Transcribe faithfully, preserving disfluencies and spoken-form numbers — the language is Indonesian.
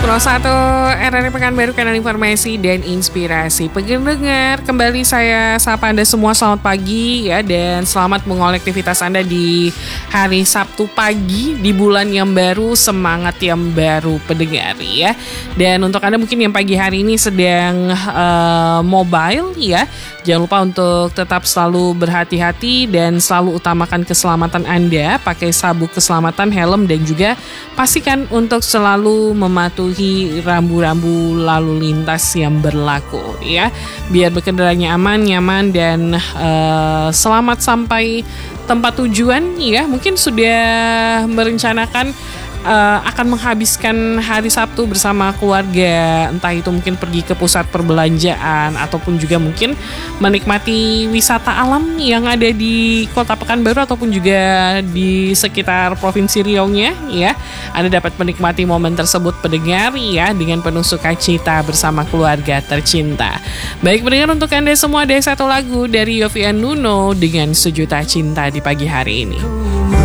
Pro satu R R I Pekanbaru, kanal informasi dan inspirasi pendengar. Kembali saya sapa Anda semua, selamat pagi ya, dan selamat mengolektivitas Anda di hari Sabtu pagi di bulan yang baru, semangat yang baru pendengar ya. Dan untuk Anda mungkin yang pagi hari ini sedang uh, mobile ya, jangan lupa untuk tetap selalu berhati-hati dan selalu utamakan keselamatan Anda, pakai sabuk keselamatan, helm, dan juga pastikan untuk selalu mematuhi rambu-rambu lalu lintas yang berlaku ya, biar berkendaranya aman, nyaman, dan uh, selamat sampai tempat tujuan ya. Mungkin sudah merencanakan Uh, akan menghabiskan hari Sabtu bersama keluarga, entah itu mungkin pergi ke pusat perbelanjaan ataupun juga mungkin menikmati wisata alam yang ada di Kota Pekanbaru ataupun juga di sekitar Provinsi Riaunya ya. Anda dapat menikmati momen tersebut pendengar ya, dengan penuh sukacita bersama keluarga tercinta. Baik pendengar, untuk Anda semua ada satu lagu dari Yovie and Nuno dengan Sejuta Cinta di pagi hari ini.